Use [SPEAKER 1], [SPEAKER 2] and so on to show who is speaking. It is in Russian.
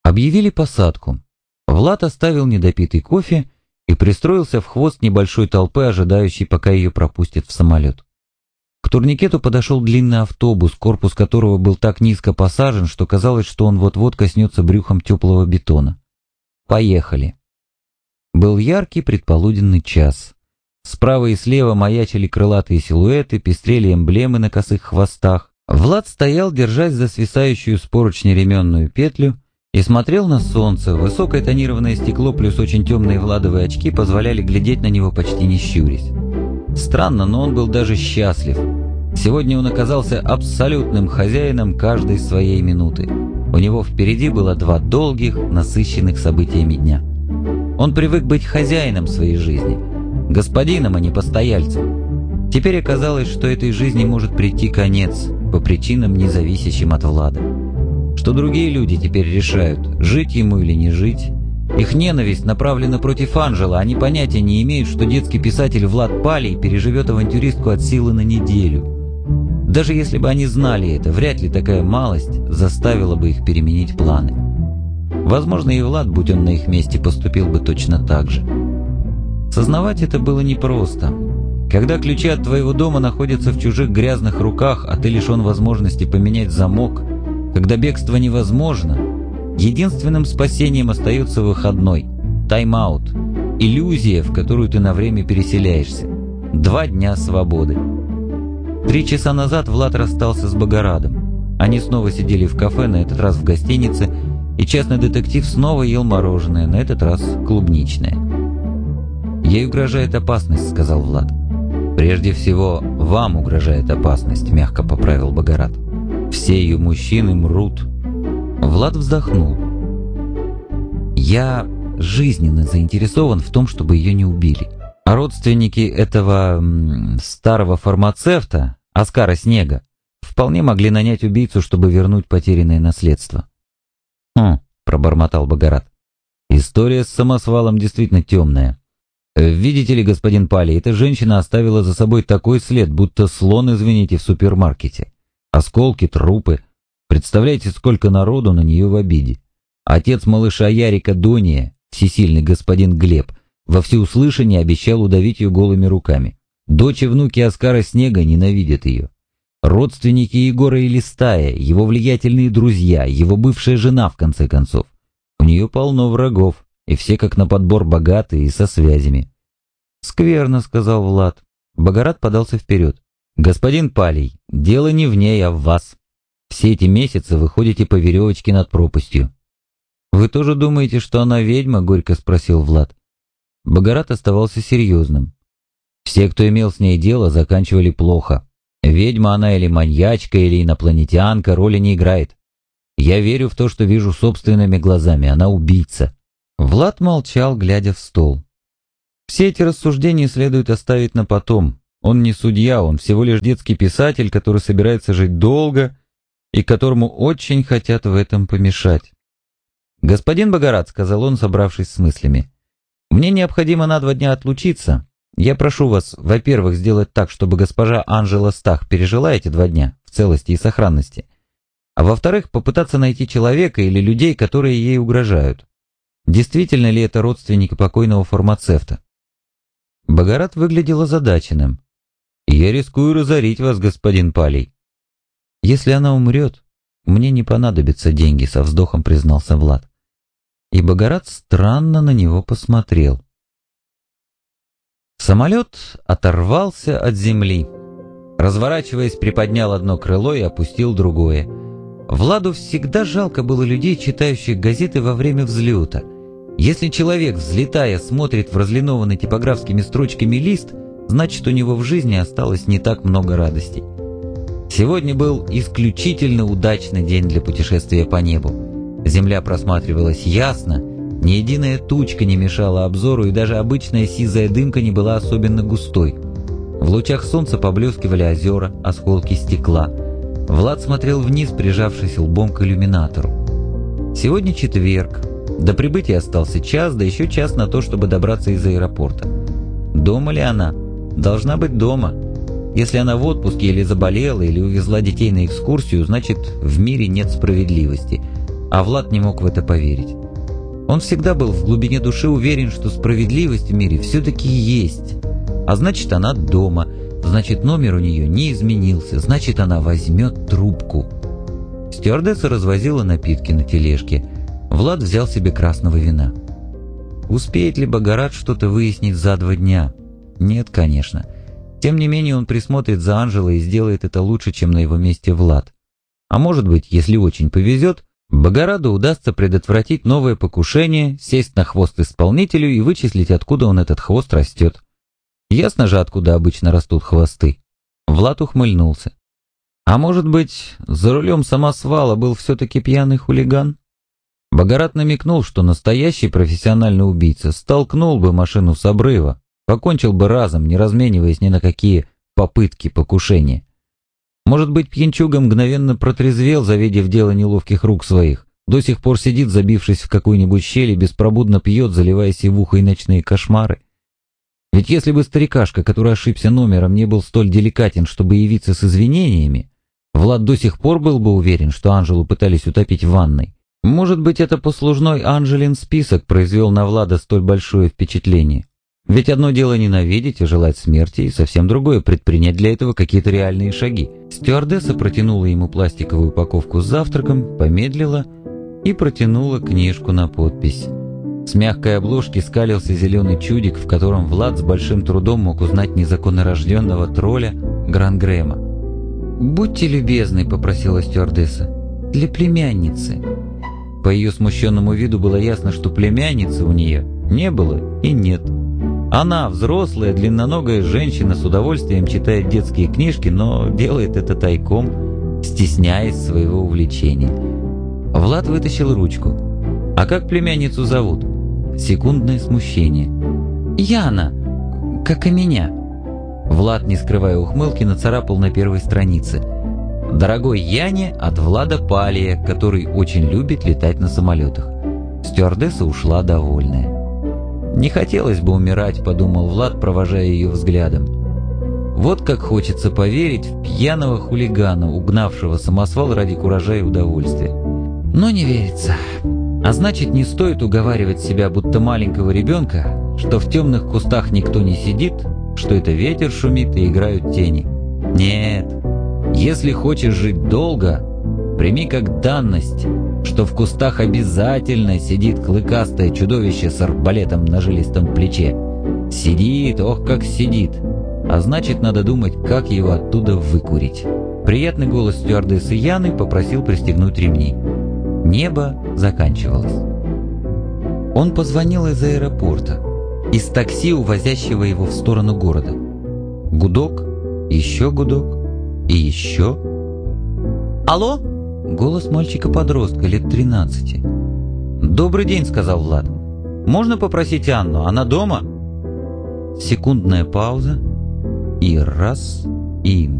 [SPEAKER 1] Объявили посадку. Влад оставил недопитый кофе и пристроился в хвост небольшой толпы, ожидающей, пока ее пропустят в самолет. К турникету подошел длинный автобус, корпус которого был так низко посажен, что казалось, что он вот-вот коснется брюхом теплого бетона. Поехали. Был яркий предполуденный час. Справа и слева маячили крылатые силуэты, пестрели эмблемы на косых хвостах. Влад стоял, держась за свисающую с поручня ременную петлю, и смотрел на солнце. Высокое тонированное стекло плюс очень темные владовые очки позволяли глядеть на него почти не щурясь. Странно, но он был даже счастлив. Сегодня он оказался абсолютным хозяином каждой своей минуты. У него впереди было 2 долгих, насыщенных событиями дня. Он привык быть хозяином своей жизни, господином, а не постояльцем. Теперь оказалось, что этой жизни может прийти конец по причинам, не зависящим от Влада. Что другие люди теперь решают, жить ему или не жить. Их ненависть направлена против Анжела, они понятия не имеют, что детский писатель Влад Палий переживет авантюристку от силы на неделю. Даже если бы они знали это, вряд ли такая малость заставила бы их переменить планы. Возможно, и Влад, будь он на их месте, поступил бы точно так же. Сознавать это было непросто. Когда ключи от твоего дома находятся в чужих грязных руках, а ты лишен возможности поменять замок, когда бегство невозможно, единственным спасением остается выходной, тайм-аут, иллюзия, в которую ты на время переселяешься. 2 дня свободы. 3 часа назад Влад расстался с Богорадом. Они снова сидели в кафе, на этот раз в гостинице, и частный детектив снова ел мороженое, на этот раз клубничное. «Ей угрожает опасность», — сказал Влад. «Прежде всего, вам угрожает опасность», — мягко поправил Богорад. «Все ее мужчины мрут». Влад вздохнул. «Я жизненно заинтересован в том, чтобы ее не убили. А родственники этого старого фармацевта, Оскара Снега, вполне могли нанять убийцу, чтобы вернуть потерянное наследство». «Хм», — пробормотал Богорад. «История с самосвалом действительно темная. Видите ли, господин Палий, эта женщина оставила за собой такой след, будто слон, извините, в супермаркете. Осколки, трупы. Представляете, сколько народу на нее в обиде. Отец малыша Ярика Дония, всесильный господин Глеб, во всеуслышание обещал удавить ее голыми руками. Дочь и внуки Оскара Снега ненавидят ее. Родственники Егора и Листая, его влиятельные друзья, его бывшая жена, в конце концов. У нее полно врагов, и все как на подбор богатые и со связями». «Скверно», — сказал Влад. Богорад подался вперед. «Господин Палий, дело не в ней, а в вас. Все эти месяцы вы ходите по веревочке над пропастью». «Вы тоже думаете, что она ведьма?» — горько спросил Влад. Богорад оставался серьезным. «Все, кто имел с ней дело, заканчивали плохо. Ведьма она или маньячка, или инопланетянка, роли не играет. Я верю в то, что вижу собственными глазами. Она убийца». Влад молчал, глядя в стол. Все эти рассуждения следует оставить на потом. Он не судья, он всего лишь детский писатель, который собирается жить долго и которому очень хотят в этом помешать. «Господин Богорад», — сказал он, собравшись с мыслями, — «мне необходимо на 2 дня отлучиться. Я прошу вас, во-первых, сделать так, чтобы госпожа Анжела Стах пережила эти 2 дня в целости и сохранности, а во-вторых, попытаться найти человека или людей, которые ей угрожают. Действительно ли это родственники покойного фармацевта?» Богорад выглядел озадаченным. «Я рискую разорить вас, господин Палий». «Если она умрет, мне не понадобятся деньги», — со вздохом признался Влад. И Богорад странно на него посмотрел. Самолет оторвался от земли. Разворачиваясь, приподнял одно крыло и опустил другое. Владу всегда жалко было людей, читающих газеты во время взлета. Если человек, взлетая, смотрит в разлинованный типографскими строчками лист, значит, у него в жизни осталось не так много радостей. Сегодня был исключительно удачный день для путешествия по небу. Земля просматривалась ясно, ни единая тучка не мешала обзору, и даже обычная сизая дымка не была особенно густой. В лучах солнца поблескивали озера, осколки стекла. Влад смотрел вниз, прижавшись лбом к иллюминатору. Сегодня четверг. До прибытия остался час, да еще час на то, чтобы добраться из аэропорта. Дома ли она? Должна быть дома. Если она в отпуске или заболела, или увезла детей на экскурсию, значит, в мире нет справедливости. А Влад не мог в это поверить. Он всегда был в глубине души уверен, что справедливость в мире все-таки есть. А значит, она дома, значит, номер у нее не изменился, значит, она возьмет трубку. Стюардесса развозила напитки на тележке. Влад взял себе красного вина. Успеет ли Богорат что-то выяснить за 2 дня? Нет, конечно. Тем не менее, он присмотрит за Анжелой и сделает это лучше, чем на его месте Влад. А может быть, если очень повезет, Богораду удастся предотвратить новое покушение, сесть на хвост исполнителю и вычислить, откуда он этот хвост растет. Ясно же, откуда обычно растут хвосты. Влад ухмыльнулся. А может быть, за рулем самосвала был все-таки пьяный хулиган? Богорат намекнул, что настоящий профессиональный убийца столкнул бы машину с обрыва, покончил бы разом, не размениваясь ни на какие попытки покушения. Может быть, пьянчуга мгновенно протрезвел, завидев дело неловких рук своих, до сих пор сидит, забившись в какую-нибудь щель и беспробудно пьет, заливая себе в ухо и ночные кошмары. Ведь если бы старикашка, который ошибся номером, не был столь деликатен, чтобы явиться с извинениями, Влад до сих пор был бы уверен, что Анжелу пытались утопить в ванной. Может быть, это послужной Анжелин список произвел на Влада столь большое впечатление. Ведь одно дело ненавидеть и желать смерти, и совсем другое предпринять для этого какие-то реальные шаги. Стюардесса протянула ему пластиковую упаковку с завтраком, помедлила и протянула книжку на подпись. С мягкой обложки скалился зеленый чудик, в котором Влад с большим трудом мог узнать незаконнорожденного тролля Грангрэма. «Будьте любезны», — попросила стюардесса, — «для племянницы». По ее смущенному виду было ясно, что племянницы у нее не было и нет. Она, взрослая, длинноногая женщина, с удовольствием читает детские книжки, но делает это тайком, стесняясь своего увлечения. Влад вытащил ручку. «А как племянницу зовут?» Секундное смущение. «Яна, как и меня». Влад, не скрывая ухмылки, нацарапал на первой странице: «Дорогой Яне от Влада Палия, который очень любит летать на самолетах». Стюардесса ушла довольная. «Не хотелось бы умирать», — подумал Влад, провожая ее взглядом. Вот как хочется поверить в пьяного хулигана, угнавшего самосвал ради куража и удовольствия. Но не верится. А значит, не стоит уговаривать себя, будто маленького ребенка, что в темных кустах никто не сидит, что это ветер шумит и играют тени. Нет, если хочешь жить долго, прими как данность, что в кустах обязательно сидит клыкастое чудовище с арбалетом на жилистом плече. Сидит, ох как сидит. А значит, надо думать, как его оттуда выкурить. Приятный голос стюардессы Яны попросил пристегнуть ремни. Небо заканчивалось. Он позвонил из аэропорта, из такси, увозящего его в сторону города. Гудок, еще гудок и еще. «Алло?» Голос мальчика-подростка лет 13. «Добрый день», — сказал Влад. «Можно попросить Анну? Она дома?» Секундная пауза. И раз, и